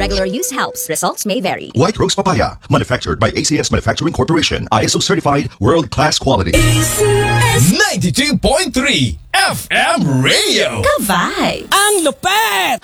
Regular use helps. Results may vary. White Rose Papaya, manufactured by ACS Manufacturing Corporation. ISO certified, world-class quality. ACS 92.3 FM Radio. Ka-vibe! Ang lupet!